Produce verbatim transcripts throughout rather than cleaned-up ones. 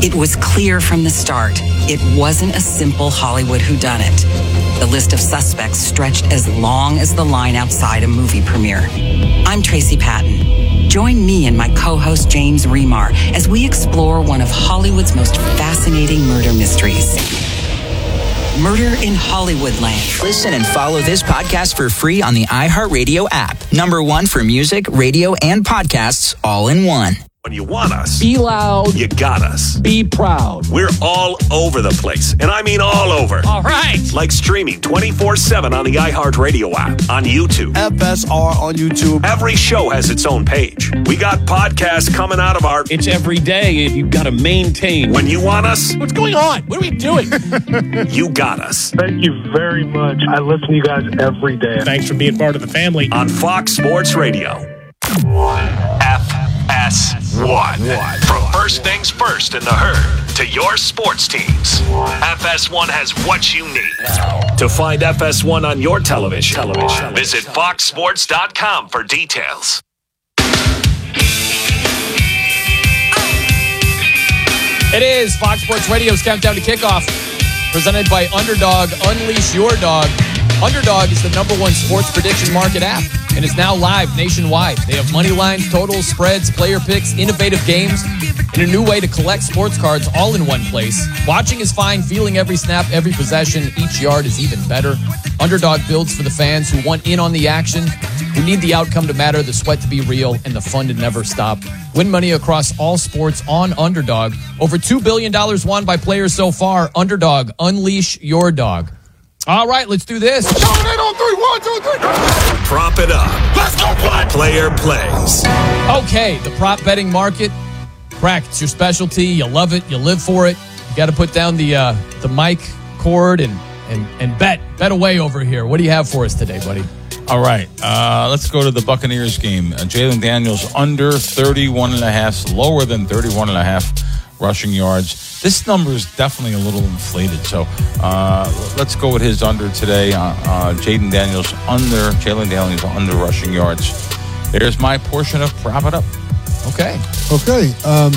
It was clear from the start, it wasn't a simple Hollywood whodunit. The list of suspects stretched as long as the line outside a movie premiere. I'm Tracy Patton. Join me and my co-host James Remar as we explore one of Hollywood's most fascinating murder mysteries. Murder in Hollywoodland. Listen and follow this podcast for free on the iHeartRadio app. Number one for music, radio, and podcasts all in one. When you want us, be loud. You got us. Be proud. We're all over the place, and I mean all over. All right. Like streaming twenty-four seven on the iHeartRadio app, on YouTube. F S R on YouTube. Every show has its own page. We got podcasts coming out of our... It's every day. You've got to maintain. When you want us... What's going on? What are we doing? You got us. Thank you very much. I listen to you guys every day. Thanks for being part of the family. On Fox Sports Radio. F S one. From first things first in the herd to your sports teams, F S one has what you need. To find F S one on your television, television. visit fox sports dot com for details. It is Fox Sports Radio's Countdown to Kickoff, presented by Underdog. Unleash your dog. Underdog is the number one sports prediction market app and is now live nationwide. They have money lines, totals, spreads, player picks, innovative games, and a new way to collect sports cards all in one place. Watching is fine. Feeling every snap, every possession, each yard is even better. Underdog builds for the fans who want in on the action, who need the outcome to matter, the sweat to be real, and the fun to never stop. Win money across all sports on Underdog. Over two billion dollars won by players so far. Underdog, unleash your dog. All right, let's do this. Dominate on three. One, two, three. Prop it up. Let's go play. Player plays. Okay, the prop betting market. Crack, it's your specialty. You love it. You live for it. You got to put down the uh, the mic cord and, and, and bet. Bet away over here. What do you have for us today, buddy? All right, uh, let's go to the Buccaneers game. Uh, Jalen Daniels under thirty-one and a half, lower than thirty-one and a half rushing yards. This number is definitely a little inflated, so uh, let's go with his under today. Uh, uh, Jaden Daniels under, Jalen Daniels under rushing yards. There's my portion of Prop It Up. Okay. Okay. Um,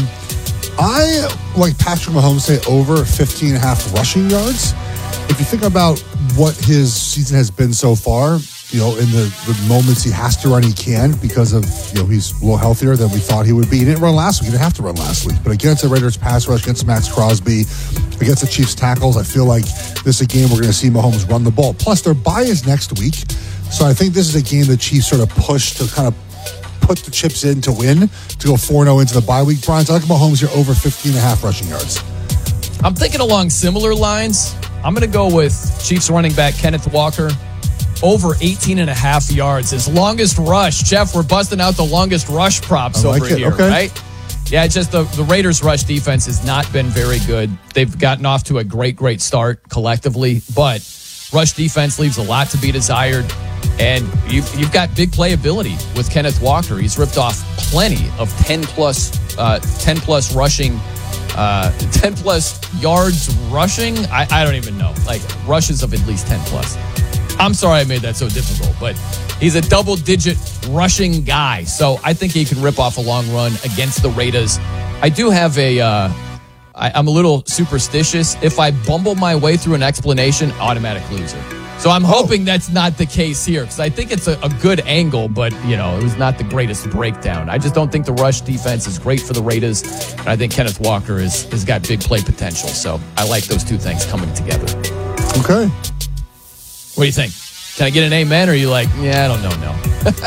I, like Patrick Mahomes, say over fifteen and a half rushing yards. If you think about what his season has been so far, you know, in the, the moments he has to run, he can because of, you know, he's a little healthier than we thought he would be. He didn't run last week. He didn't have to run last week. But against the Raiders pass rush, against Max Crosby, against the Chiefs tackles, I feel like this is a game we're going to see Mahomes run the ball. Plus, their bye is next week. So I think this is a game the Chiefs sort of push to kind of put the chips in to win, to go four and oh into the bye week. Brian, I like Mahomes here over fifteen and a half rushing yards. I'm thinking along similar lines. I'm going to go with Chiefs running back Kenneth Walker. Over eighteen and a half yards. His longest rush. Jeff, we're busting out the longest rush props I like over it. here, Okay. right? Yeah, it's just the, the Raiders' rush defense has not been very good. They've gotten off to a great, great start collectively, but rush defense leaves a lot to be desired. And you've, you've got big playability with Kenneth Walker. He's ripped off plenty of ten plus, uh, ten plus rushing, uh, ten plus yards rushing. I, I don't even know. Like rushes of at least ten plus. I'm sorry I made that so difficult, but he's a double-digit rushing guy. So I think he can rip off a long run against the Raiders. I do have a, uh, I, I'm a little superstitious. If I bumble my way through an explanation, automatic loser. So I'm hoping that's not the case here because I think it's a, a good angle, but, you know, it was not the greatest breakdown. I just don't think the rush defense is great for the Raiders, and I think Kenneth Walker is, has got big play potential. So I like those two things coming together. Okay. What do you think? Can I get an amen, or are you like, yeah, I don't know, no?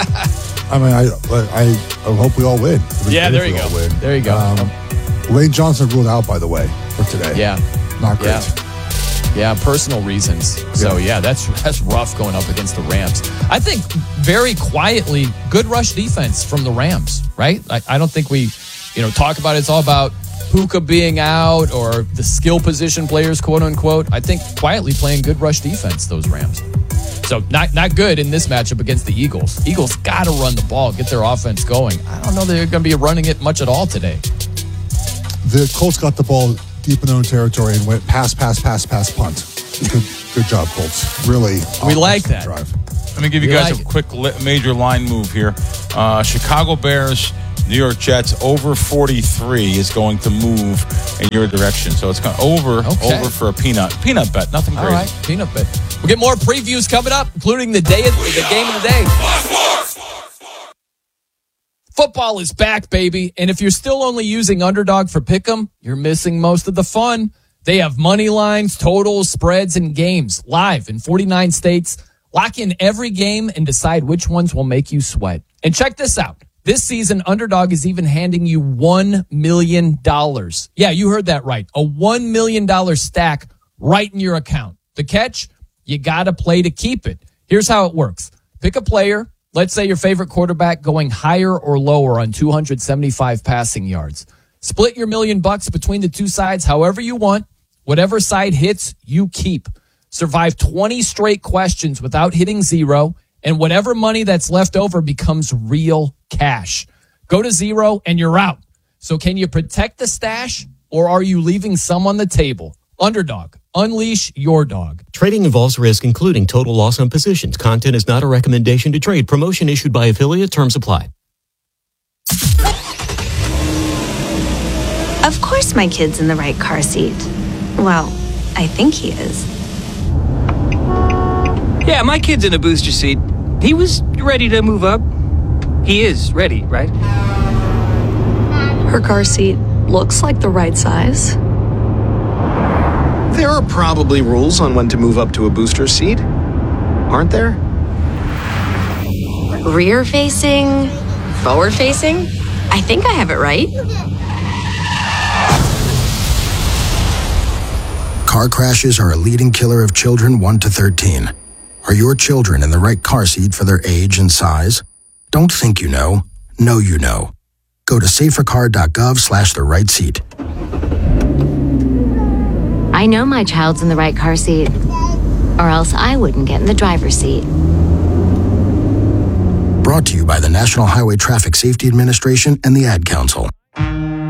I mean, I, I I hope we all win. Yeah, there you go. Win. There you go. Um, Lane Johnson ruled out, by the way, for today. Yeah. Not great. Yeah, yeah personal reasons. So, yeah, that's that's rough going up against the Rams. I think very quietly, good rush defense from the Rams, right? I, I don't think we, you know, talk about it. It's all about Puka being out or the skill position players, quote unquote. I think quietly playing good rush defense, those Rams. So not not good in this matchup against the Eagles. Eagles got to run the ball, get their offense going. I don't know they're going to be running it much at all today. The Colts got the ball deep in their own territory and went pass, pass, pass, pass, punt. Good, good job, Colts. Really. We like that. Drive. Let me give you We guys like a it. quick li- major line move here. Uh, Chicago Bears New York Jets over forty-three is going to move in your direction. So it's kind of over, Okay. over for a peanut. Peanut bet, nothing All crazy. right, peanut bet. We'll get more previews coming up, including the day of the game of the day. Football is back, baby. And if you're still only using Underdog for Pick'em, you're missing most of the fun. They have money lines, totals, spreads, and games live in forty-nine states. Lock in every game and decide which ones will make you sweat. And check this out. This season, Underdog is even handing you one million dollars. Yeah, you heard that right. A one million dollars stack right in your account. The catch? You got to play to keep it. Here's how it works. Pick a player. Let's say your favorite quarterback going higher or lower on two hundred seventy-five passing yards. Split your million bucks between the two sides however you want. Whatever side hits, you keep. Survive twenty straight questions without hitting zero, and whatever money that's left over becomes real cash. Go to zero and you're out. So can you protect the stash, or are you leaving some on the table? Underdog. Unleash your dog. Trading involves risk, including total loss on positions. Content is not a recommendation to trade. Promotion issued by affiliate. Terms apply. Of course my kid's in the right car seat. Well, I think he is. Yeah, my kid's in a booster seat. He was ready to move up. He is ready, right? Her car seat looks like the right size. There are probably rules on when to move up to a booster seat, aren't there? Rear facing, forward facing. I think I have it right. Car crashes are a leading killer of children one to thirteen. Are your children in the right car seat for their age and size? Don't think you know. Know you know. Go to safercar.gov slash the right seat. I know my child's in the right car seat, or else I wouldn't get in the driver's seat. Brought to you by the National Highway Traffic Safety Administration and the Ad Council.